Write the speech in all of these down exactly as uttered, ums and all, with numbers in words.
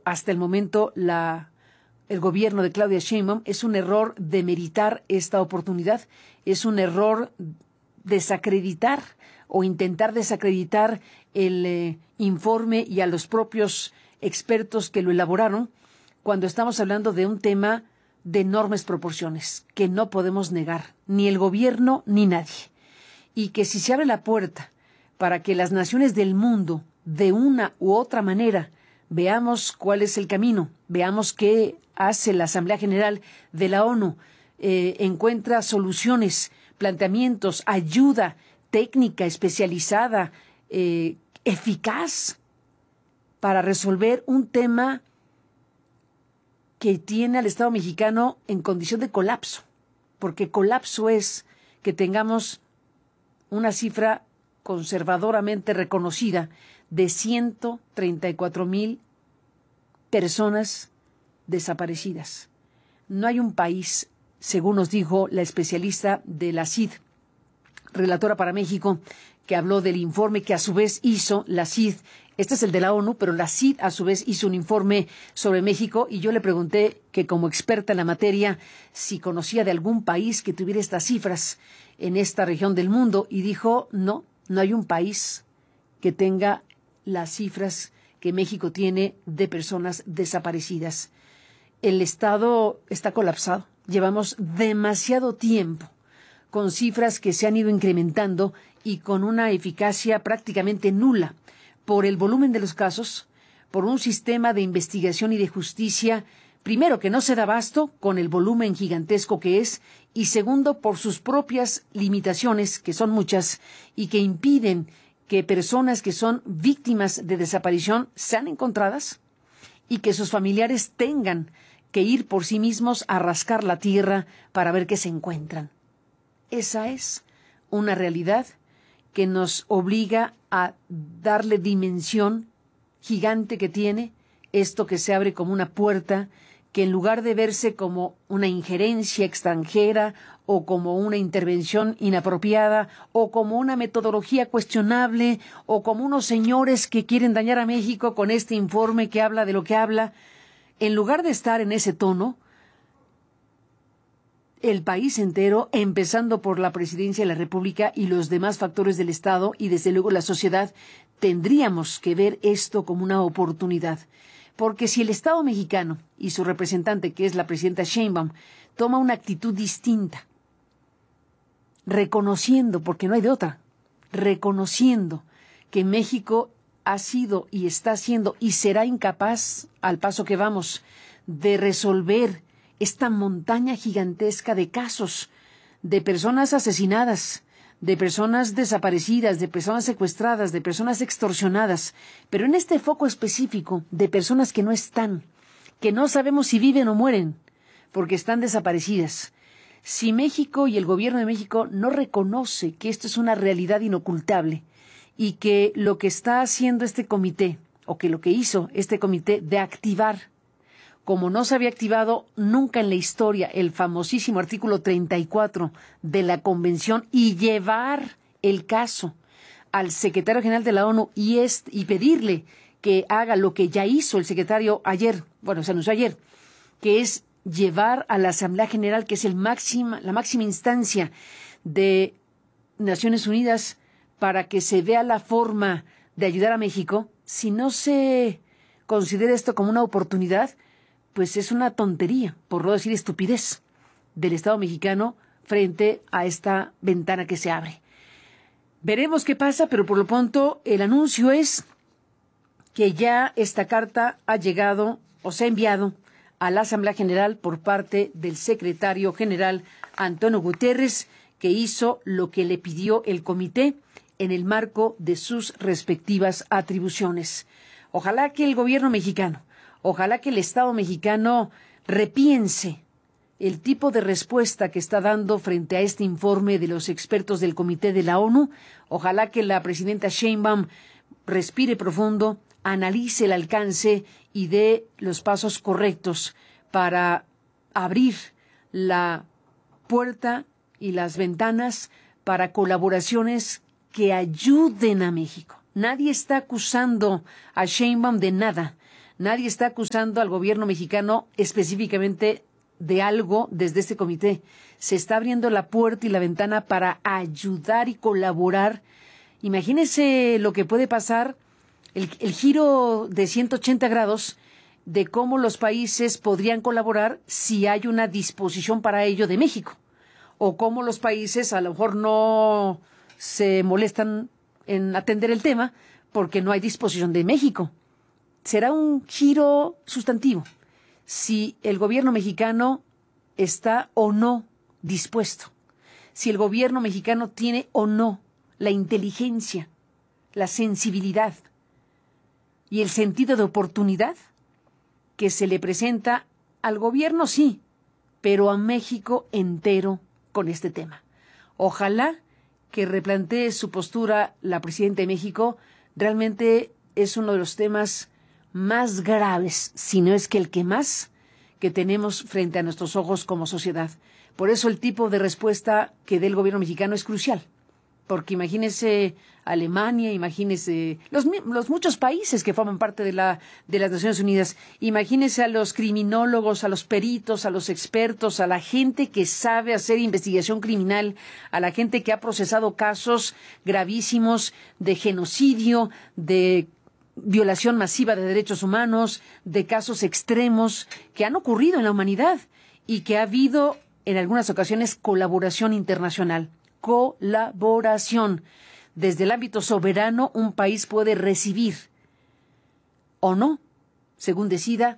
hasta el momento la, el gobierno de Claudia Sheinbaum, es un error demeritar esta oportunidad, es un error desacreditar o intentar desacreditar el eh, informe y a los propios expertos que lo elaboraron, cuando estamos hablando de un tema de enormes proporciones, que no podemos negar, ni el gobierno ni nadie. Y que si se abre la puerta para que las naciones del mundo, de una u otra manera, veamos cuál es el camino, veamos qué hace la Asamblea General de la ONU, eh, encuentra soluciones, planteamientos, ayuda técnica especializada, eh, eficaz, para resolver un tema que tiene al Estado mexicano en condición de colapso, porque colapso es que tengamos una cifra conservadoramente reconocida de ciento treinta y cuatro mil personas desaparecidas. No hay un país, según nos dijo la especialista de la C I D, relatora para México, que habló del informe que a su vez hizo la C I D. Este es el de la ONU, pero la C I D a su vez hizo un informe sobre México y yo le pregunté que como experta en la materia si conocía de algún país que tuviera estas cifras en esta región del mundo y dijo no, no hay un país que tenga las cifras que México tiene de personas desaparecidas. El Estado está colapsado. Llevamos demasiado tiempo con cifras que se han ido incrementando y con una eficacia prácticamente nula por el volumen de los casos, por un sistema de investigación y de justicia, primero, que no se da abasto con el volumen gigantesco que es, y segundo, por sus propias limitaciones, que son muchas, y que impiden que personas que son víctimas de desaparición sean encontradas y que sus familiares tengan que ir por sí mismos a rascar la tierra para ver qué se encuentran. Esa es una realidad que nos obliga a darle dimensión gigante que tiene esto que se abre como una puerta, que en lugar de verse como una injerencia extranjera o como una intervención inapropiada o como una metodología cuestionable o como unos señores que quieren dañar a México con este informe que habla de lo que habla, en lugar de estar en ese tono, el país entero, empezando por la Presidencia de la República y los demás factores del Estado y desde luego la sociedad, tendríamos que ver esto como una oportunidad. Porque si el Estado mexicano y su representante, que es la presidenta Sheinbaum, toma una actitud distinta, reconociendo, porque no hay de otra, reconociendo que México ha sido y está siendo y será incapaz, al paso que vamos, de resolver esta montaña gigantesca de casos de personas asesinadas, de personas desaparecidas, de personas secuestradas, de personas extorsionadas, pero en este foco específico de personas que no están, que no sabemos si viven o mueren, porque están desaparecidas. Si México y el gobierno de México no reconoce que esto es una realidad inocultable y que lo que está haciendo este comité, o que lo que hizo este comité de activar, como no se había activado nunca en la historia el famosísimo artículo treinta y cuatro de la Convención, y llevar el caso al secretario general de la ONU y, est- y pedirle que haga lo que ya hizo el secretario ayer, bueno, se anunció ayer, que es llevar a la Asamblea General, que es el máxima, la máxima instancia de Naciones Unidas, para que se vea la forma de ayudar a México. Si no se considera esto como una oportunidad, pues es una tontería, por no decir estupidez, del Estado mexicano frente a esta ventana que se abre. Veremos qué pasa, pero por lo pronto el anuncio es que ya esta carta ha llegado o se ha enviado a la Asamblea General por parte del secretario general Antonio Guterres, que hizo lo que le pidió el comité en el marco de sus respectivas atribuciones. Ojalá que el gobierno mexicano, ojalá que el Estado mexicano repiense el tipo de respuesta que está dando frente a este informe de los expertos del Comité de la ONU. Ojalá que la presidenta Sheinbaum respire profundo, analice el alcance y dé los pasos correctos para abrir la puerta y las ventanas para colaboraciones que ayuden a México. Nadie está acusando a Sheinbaum de nada. Nadie está acusando al gobierno mexicano específicamente de algo desde este comité. Se está abriendo la puerta y la ventana para ayudar y colaborar. Imagínense lo que puede pasar, el, el giro de ciento ochenta grados de cómo los países podrían colaborar si hay una disposición para ello de México, o cómo los países a lo mejor no se molestan en atender el tema porque no hay disposición de México. Será un giro sustantivo si el gobierno mexicano está o no dispuesto, si el gobierno mexicano tiene o no la inteligencia, la sensibilidad y el sentido de oportunidad que se le presenta al gobierno, sí, pero a México entero con este tema. Ojalá que replantee su postura la presidenta de México. Realmente es uno de los temas más graves, si no es que el que más, que tenemos frente a nuestros ojos como sociedad. Por eso el tipo de respuesta que dé el gobierno mexicano es crucial. Porque imagínese Alemania, imagínese los, los muchos países que forman parte de, la, de las Naciones Unidas, imagínese a los criminólogos, a los peritos, a los expertos, a la gente que sabe hacer investigación criminal, a la gente que ha procesado casos gravísimos de genocidio, de violación masiva de derechos humanos, de casos extremos que han ocurrido en la humanidad y que ha habido en algunas ocasiones colaboración internacional. Colaboración. Desde el ámbito soberano, un país puede recibir o no, según decida,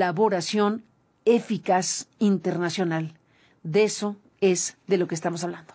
colaboración eficaz internacional. De eso es de lo que estamos hablando.